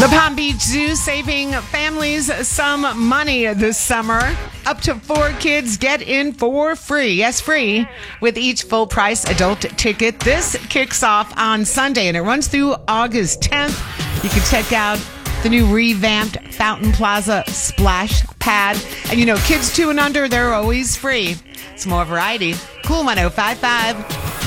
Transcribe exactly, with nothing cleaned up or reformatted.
The Palm Beach Zoo saving families some money this summer. Up to four kids get in for free. Yes, free with each full price adult ticket. This kicks off on Sunday and it runs through August tenth. You can check out the new revamped Fountain Plaza Splash Pad. And you know, kids two and under, they're always free. It's more variety. Cool one oh five point five.